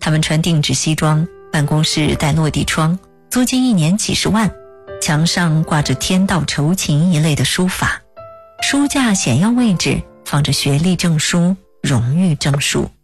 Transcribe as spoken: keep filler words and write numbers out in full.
他们穿定制西装，办公室带落地窗，租金一年几十万，墙上挂着天道酬勤一类的书法，书架显要位置放着学历证书、荣誉证书。